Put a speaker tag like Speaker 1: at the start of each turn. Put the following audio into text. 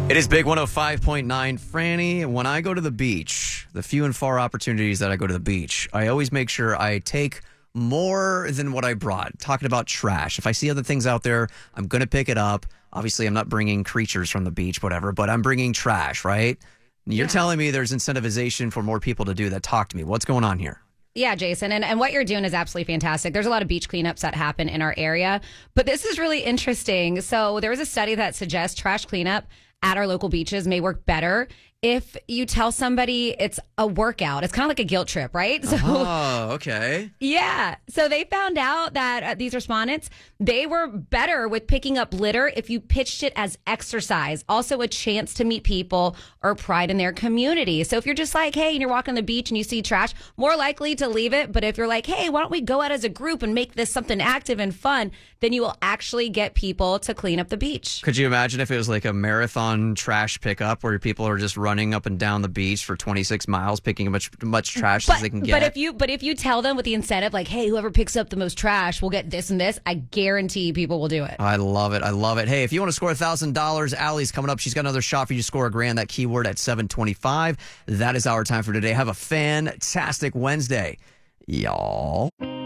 Speaker 1: It is Big 105.9 Franny. When I go to the beach, the few and far opportunities that I go to the beach, I always make sure I take more than what I brought. Talking about trash. If I see other things out there, I'm going to pick it up. Obviously, I'm not bringing creatures from the beach, whatever, but I'm bringing trash, right? You're telling me there's incentivization for more people to do that. Talk to me. What's going on here?
Speaker 2: Yeah, Jason. And what you're doing is absolutely fantastic. There's a lot of beach cleanups that happen in our area, but this is really interesting. So there was a study that suggests trash cleanup at our local beaches may work better if you tell somebody it's a workout. It's kind of like a guilt trip, right? So,
Speaker 1: okay.
Speaker 2: Yeah. So they found out that these respondents, they were better with picking up litter if you pitched it as exercise. Also a chance to meet people or pride in their community. So if you're just like, hey, and you're walking on the beach and you see trash, more likely to leave it. But if you're like, hey, why don't we go out as a group and make this something active and fun, then you will actually get people to clean up the beach.
Speaker 1: Could you imagine if it was like a marathon trash pickup where people are just running up and down the beach for 26 miles, picking as much trash as they can get?
Speaker 2: But if you tell them with the incentive, like, hey, whoever picks up the most trash will get this and this, I guarantee people will do it.
Speaker 1: I love it. I love it. Hey, if you want to score $1,000, Allie's coming up. She's got another shot for you to score $1,000. That keyword at 7:25. That is our time for today. Have a fantastic Wednesday, y'all.